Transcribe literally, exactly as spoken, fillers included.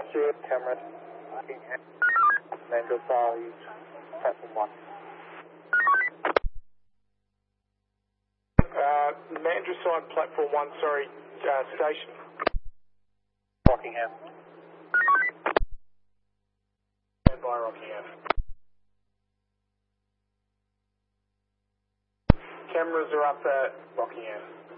Stuart, cameras, Rockingham, Mandrel is platform one. Uh, Mandrel platform one, sorry, uh, station. Rockingham. Stand by Rockingham. Cameras are up at Rockingham.